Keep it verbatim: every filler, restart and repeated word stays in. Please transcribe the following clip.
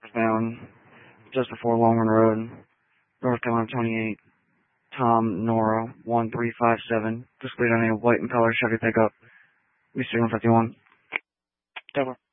westbound, just before Longman Road, North Carolina twenty-eight, Tom Nora, one three five seven, displayed on a white impeller Chevy pickup, East one fifty-one. Over.